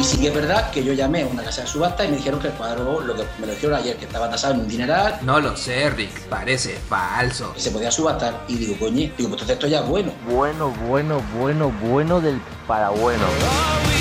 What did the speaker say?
sí que es verdad que yo llamé a una casa de subasta y me dijeron que el cuadro, lo que me lo dijeron ayer, que estaba tasado en un dineral, No lo sé, Rick, parece falso. que se podía subastar. Y digo, coño, digo, pues entonces esto ya es bueno. Bueno del parabueno.